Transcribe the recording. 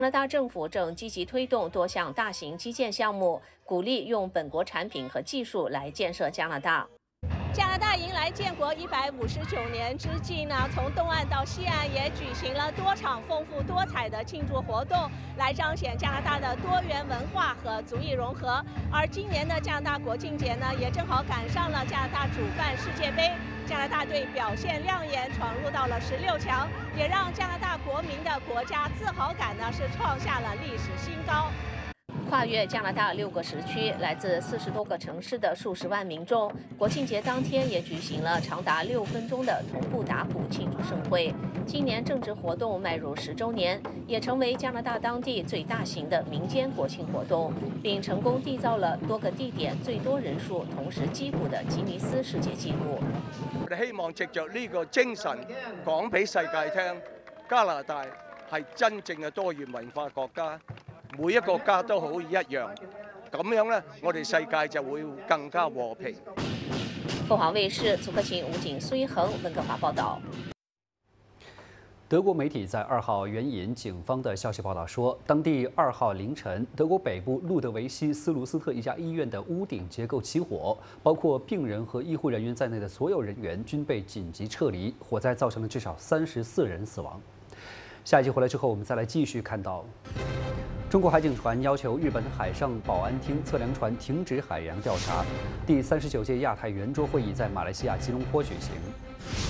加拿大政府正积极推动多项大型基建项目，鼓励用本国产品和技术来建设加拿大。加拿大迎来建国159年之际呢，从东岸到西岸也举行了多场丰富多彩的庆祝活动，来彰显加拿大的多元文化和族裔融合。而今年的加拿大国庆节呢，也正好赶上了加拿大主办世界杯。加拿大队表现亮眼，闯入到了16强，也让加拿大国民的国家自豪感呢是创下了历史新高。跨越加拿大6个时区，来自40多个城市的数十万民众，国庆节当天也举行了长达6分钟的同步打鼓庆祝盛会。今年正值活动迈入10周年，也成为加拿大当地最大型的民间国庆活動，並成功締造了多個地點最多人數同時擊鼓的吉尼斯世界紀錄。 我哋希望藉着呢個精神講俾世界聽，加拿大係真正嘅多元文化國家。每一個家都好一樣，咁樣呢，我哋世界就會更加和平。 凤凰卫视祖克勤、吴景、苏一恒、温哥华报道。 德国媒体在2号援引警方的消息报道说，当地2号凌晨，德国北部路德维希斯卢斯特一家医院的屋顶结构起火，包括病人和医护人员在内的所有人员均被紧急撤离，火灾造成了至少34人死亡。下一集回来之后，我们再来继续看到。中国海警船要求日本海上保安厅测量船停止海洋调查。第39届亚太圆桌会议在马来西亚吉隆坡举行。